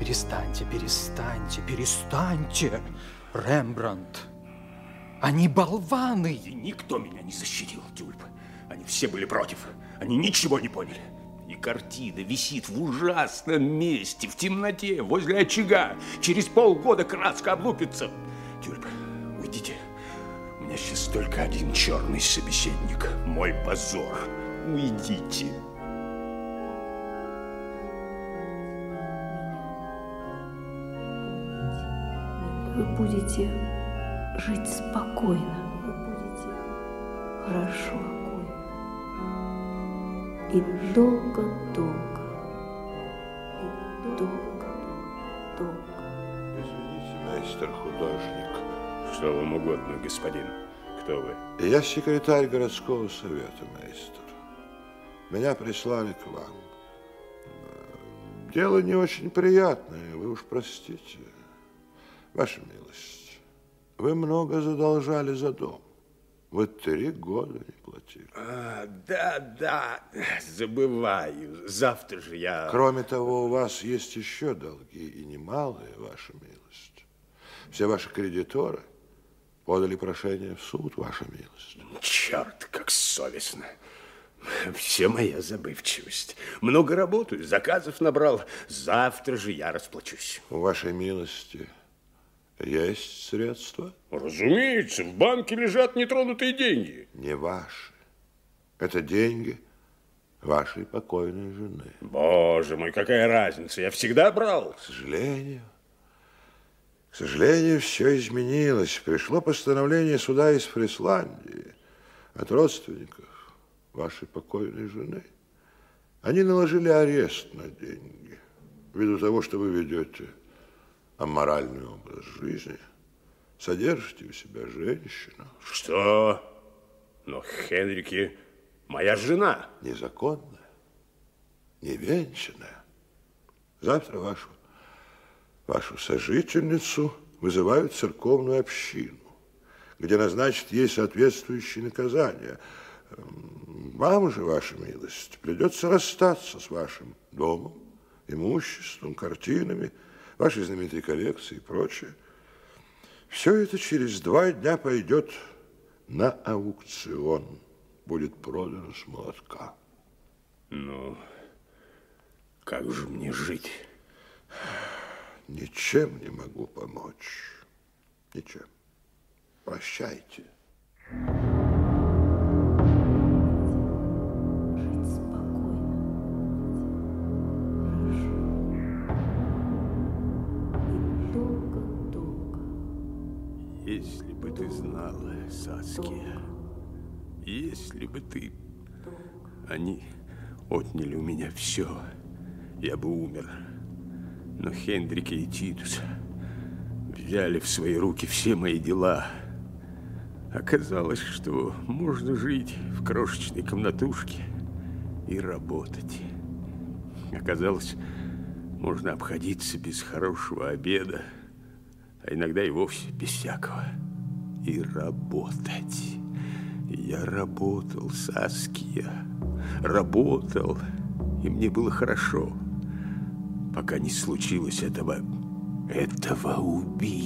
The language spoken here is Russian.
перестаньте, перестаньте, перестаньте. Рембрандт, они болваны. И никто меня не защитил, Тюльп. Они все были против. Они ничего не поняли. И картина висит в ужасном месте, в темноте, возле очага. Через полгода краска облупится. Тюльп, уйдите. У меня сейчас только один черный собеседник. Мой позор. Уйдите. Вы будете жить спокойно. Вы будете хорошо. И долго-долго. И долго-долго. Извините, мастер-художник. Что вам угодно, господин. Кто вы? Я секретарь городского совета, мастер. Меня прислали к вам. Дело не очень приятное, вы уж простите. Ваша милость, вы много задолжали за дом. Вы 3 года не платили. Да, забываю. Завтра же я... Кроме того, у вас есть еще долги, и немалые, ваша милость. Все ваши кредиторы подали прошение в суд, ваша милость. Черт, как совестно. Все моя забывчивость. Много работаю, заказов набрал. Завтра же я расплачусь. У вашей милости есть средства? Разумеется, в банке лежат нетронутые деньги. Не ваши. Это деньги вашей покойной жены. Боже мой, какая разница? Я всегда брал. К сожалению, все изменилось. Пришло постановление суда из Фрисландии от родственников вашей покойной жены. Они наложили арест на деньги ввиду того, что вы ведете аморальный образ жизни, содержите у себя женщину. Что? Но Хенрике моя жена. Незаконная, невенчанная. Завтра вашу сожительницу вызывают в церковную общину, где назначат ей соответствующие наказания. Вам же, ваша милость, придется расстаться с вашим домом, имуществом, картинами, вашей знаменитой коллекции и прочее. Все это через 2 дня пойдет на аукцион, будет продано с молотка. Ну, как же мне жить? Ничем не могу помочь. Ничем. Прощайте. Если бы ты знала, Саския, если бы ты... Они отняли у меня все, я бы умер. Но Хендрик и Титус взяли в свои руки все мои дела. Оказалось, что можно жить в крошечной комнатушке и работать. Оказалось, можно обходиться без хорошего обеда, а иногда и вовсе без всякого. И работать. Я работал, Саския, работал, и мне было хорошо, пока не случилось этого убийства.